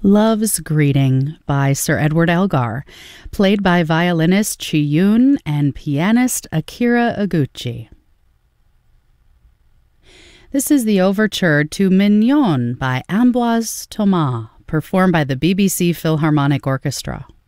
Love's Greeting by Sir Edward Elgar, played by violinist Chi-Yun and pianist Akira Iguchi. This is the overture to Mignon by Ambroise Thomas, performed by the BBC Philharmonic Orchestra.